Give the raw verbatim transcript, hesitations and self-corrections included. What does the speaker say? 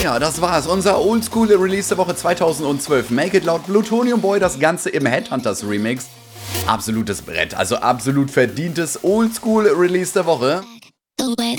ja, das war's. Unser Oldschool Release der Woche zweitausendzwölf. Make It Loud Plutonium Boy, das Ganze im Headhunters Remix. Absolutes Brett, also absolut verdientes Oldschool Release der Woche. The way